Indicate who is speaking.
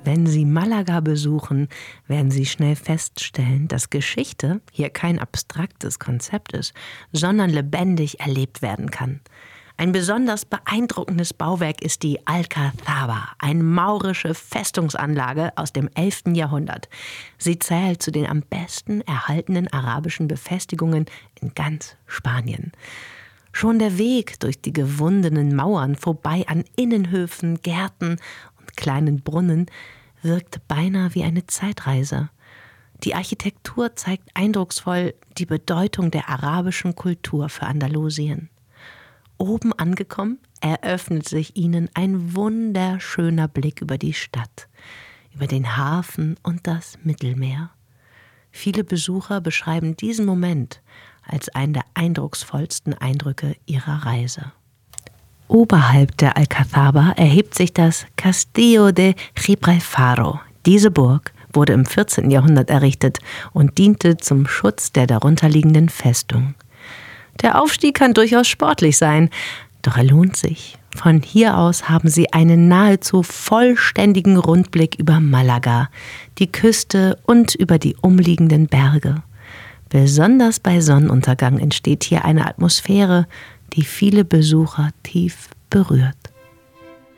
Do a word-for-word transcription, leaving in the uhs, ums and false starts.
Speaker 1: Wenn Sie Malaga besuchen, werden Sie schnell feststellen, dass Geschichte hier kein abstraktes Konzept ist, sondern lebendig erlebt werden kann. Ein besonders beeindruckendes Bauwerk ist die Alcazaba, eine maurische Festungsanlage aus dem elften Jahrhundert. Sie zählt zu den am besten erhaltenen arabischen Befestigungen in ganz Spanien. Schon der Weg durch die gewundenen Mauern vorbei an Innenhöfen, Gärten und kleinen Brunnen wirkt beinahe wie eine Zeitreise. Die Architektur zeigt eindrucksvoll die Bedeutung der arabischen Kultur für Andalusien. Oben angekommen, eröffnet sich ihnen ein wunderschöner Blick über die Stadt, über den Hafen und das Mittelmeer. Viele Besucher beschreiben diesen Moment als einen der eindrucksvollsten Eindrücke ihrer Reise. Oberhalb der Alcazaba erhebt sich das Castillo de Gibralfaro. Diese Burg wurde im vierzehnten Jahrhundert errichtet und diente zum Schutz der darunterliegenden Festung. Der Aufstieg kann durchaus sportlich sein, doch er lohnt sich. Von hier aus haben Sie einen nahezu vollständigen Rundblick über Malaga, die Küste und über die umliegenden Berge. Besonders bei Sonnenuntergang entsteht hier eine Atmosphäre, die viele Besucher tief berührt.